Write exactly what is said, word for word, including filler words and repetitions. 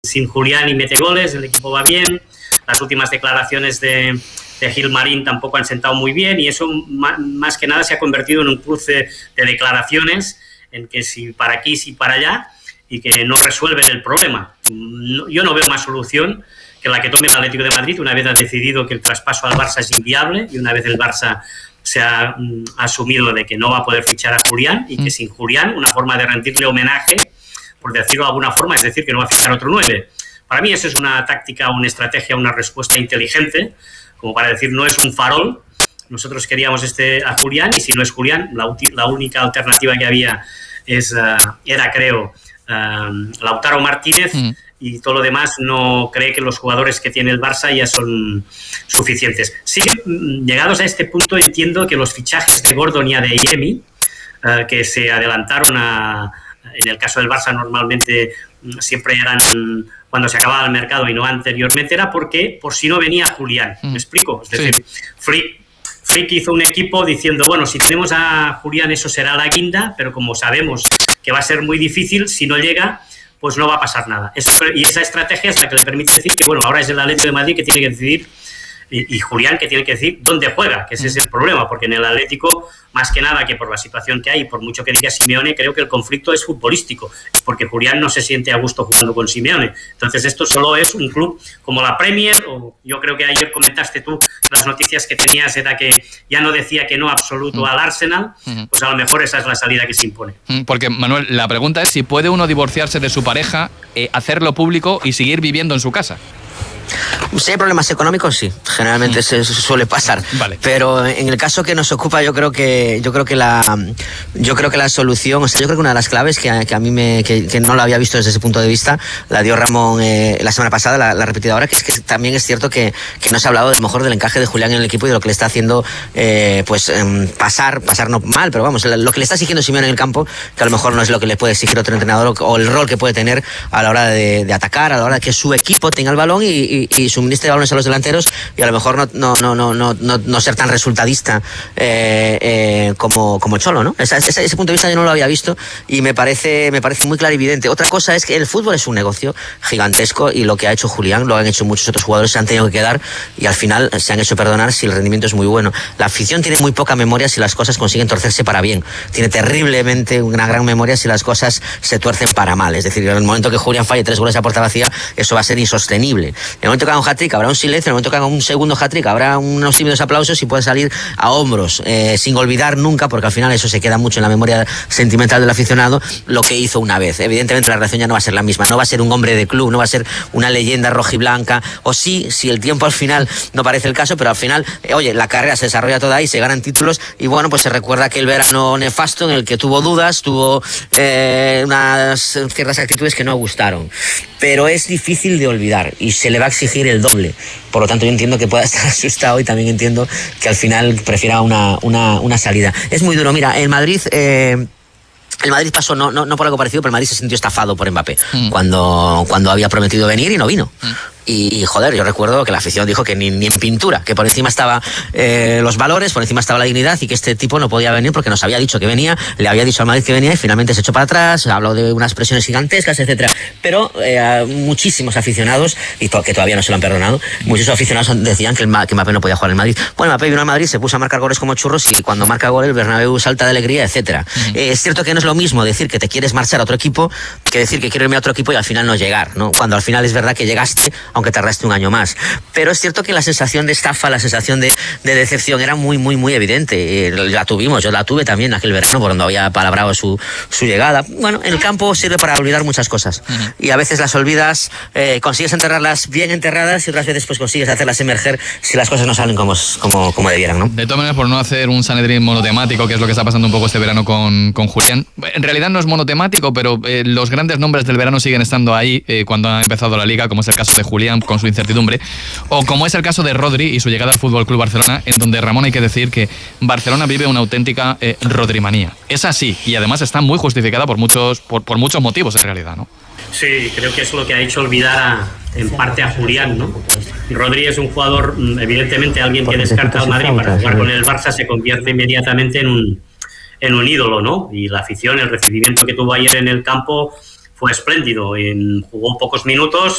sin Julián y mete goles, el equipo va bien. Las últimas declaraciones de, de Gilmarín tampoco han sentado muy bien y eso más que nada se ha convertido en un cruce de declaraciones en que si para aquí, si para allá y que no resuelven el problema. No, yo no veo más solución que la que tome el Atlético de Madrid una vez ha decidido que el traspaso al Barça es inviable y una vez el Barça se ha mm, asumido de que no va a poder fichar a Julián y que sin Julián una forma de rendirle homenaje, por decirlo de alguna forma, es decir, que no va a fichar otro nueve. Para mí eso es una táctica, una estrategia, una respuesta inteligente, como para decir, no es un farol, nosotros queríamos este a Julián y si no es Julián, la, la única alternativa que había es, uh, era, creo, uh, Lautaro Martínez mm. y todo lo demás no cree que los jugadores que tiene el Barça ya son suficientes. Sí que, llegados a este punto, entiendo que los fichajes de Gordon y Adeyemi, uh, que se adelantaron a, en el caso del Barça normalmente siempre eran cuando se acababa el mercado y no anteriormente, era porque por si no venía Julián. ¿Me explico? Es decir, sí. Flick, Flick hizo un equipo diciendo, bueno, si tenemos a Julián eso será la guinda, pero como sabemos que va a ser muy difícil, si no llega, pues no va a pasar nada. Eso, y esa estrategia es la que le permite decir que, bueno, ahora es el Atlético de Madrid que tiene que decidir y, y Julián que tiene que decir dónde juega, que ese es el problema, porque en el Atlético, más que nada que por la situación que hay, por mucho que diga Simeone, creo que el conflicto es futbolístico, es porque Julián no se siente a gusto jugando con Simeone. Entonces esto solo es un club como la Premier, o yo creo que ayer comentaste tú, las noticias que tenías era que ya no decía que no absoluto al Arsenal, pues a lo mejor esa es la salida que se impone. Porque, Manuel, la pregunta es si puede uno divorciarse de su pareja, eh, hacerlo público y seguir viviendo en su casa. Si hay problemas económicos, sí, generalmente mm. se, se suele pasar. Vale. Pero en el caso que nos ocupa, yo creo que yo creo que la yo creo que la solución, o sea, yo creo que una de las claves que a, que a mí me que, que no lo había visto desde ese punto de vista, la dio Ramón eh, la semana pasada, la, la repetida ahora, que es que también es cierto que, que no se ha hablado a lo mejor del encaje de Julián en el equipo y de lo que le está haciendo eh, pues eh, pasar, pasar no mal, pero vamos, lo que le está exigiendo Simeone en el campo, que a lo mejor no es lo que le puede exigir otro entrenador o, o el rol que puede tener a la hora de, de atacar, a la hora de que su equipo tenga el balón y, y, y suministre balones a los delanteros y a lo mejor no, no, no, no, no, no, no ser tan resultadista eh, eh, como, como Cholo, ¿no? Ese, ese, ese punto de vista yo no lo había visto y me parece, me parece muy clarividente. Otra cosa es que el fútbol es un negocio gigantesco y lo que ha hecho Julián lo han hecho muchos otros jugadores, se han tenido que quedar y al final se han hecho perdonar si el rendimiento es muy bueno. La afición tiene muy poca memoria si las cosas consiguen torcerse para bien. Tiene terriblemente una gran memoria si las cosas se tuercen para mal. Es decir, en el momento que Julián falle tres goles a puerta vacía, eso va a ser insostenible. En el momento que haga un hat-trick habrá un silencio, en el momento que haga un segundo hat-trick habrá unos tímidos aplausos y puede salir a hombros, eh, sin olvidar nunca, porque al final eso se queda mucho en la memoria sentimental del aficionado, lo que hizo una vez. Evidentemente la relación ya no va a ser la misma, no va a ser un hombre de club, no va a ser una leyenda rojiblanca, o sí, si el tiempo al final no parece el caso, pero al final, eh, oye, la carrera se desarrolla toda ahí, se ganan títulos y bueno, pues se recuerda aquel verano nefasto en el que tuvo dudas, tuvo eh, unas ciertas actitudes que no gustaron, pero es difícil de olvidar y se le va a exigir el doble. Por lo tanto, yo entiendo que pueda estar asustado y también entiendo que al final prefiera una, una, una salida. Es muy duro. Mira, el Madrid... Eh, El Madrid pasó, no, no, no por algo parecido, pero el Madrid se sintió estafado por Mbappé mm. cuando, cuando había prometido venir y no vino. Mm. Y, y joder, yo recuerdo que la afición dijo que ni, ni en pintura, que por encima estaba eh, los valores, por encima estaba la dignidad y que este tipo no podía venir porque nos había dicho que venía, le había dicho al Madrid que venía y finalmente se echó para atrás, habló de unas presiones gigantescas, etcétera. Pero eh, muchísimos aficionados, y to- que todavía no se lo han perdonado, muchísimos aficionados decían que, el Ma- que Mbappé no podía jugar en Madrid. Bueno, Mbappé vino al Madrid, se puso a marcar goles como churros y cuando marca gol el Bernabéu salta de alegría, etcétera. Uh-huh. Eh, es cierto que no es lo mismo decir que te quieres marchar a otro equipo que decir que quiero irme a otro equipo y al final no llegar, ¿no? Cuando al final es verdad que llegaste, aunque tardaste un año más. Pero es cierto que la sensación de estafa, la sensación de, de decepción era muy, muy, muy evidente. Eh, la tuvimos, yo la tuve también aquel verano cuando había palabrado su, su llegada. Bueno, en el campo sirve para olvidar muchas cosas. Uh-huh. Y a veces las olvidas, eh, consigues enterrarlas bien enterradas y otras veces pues consigues hacerlas emerger si las cosas no salen como, como, como debieran, ¿no? De todas maneras, por no hacer un Sanedrín monotemático, que es lo que está pasando un poco este verano con, con Julián, en realidad no es monotemático, pero eh, los grandes nombres del verano siguen estando ahí eh, cuando ha empezado la Liga, como es el caso de Julián con su incertidumbre, o como es el caso de Rodri y su llegada al F C Barcelona, en donde, Ramón, hay que decir que Barcelona vive una auténtica eh, rodrimanía. Es así, y además está muy justificada por muchos, por, por muchos motivos en realidad, ¿no? Sí, creo que es lo que ha hecho olvidar a, en parte a Julián, ¿no? Rodri es un jugador, evidentemente alguien que descarta al Madrid para jugar con el Barça se convierte inmediatamente en un, en un ídolo, ¿no? Y la afición, el recibimiento que tuvo ayer en el campo fue espléndido. En, jugó pocos minutos,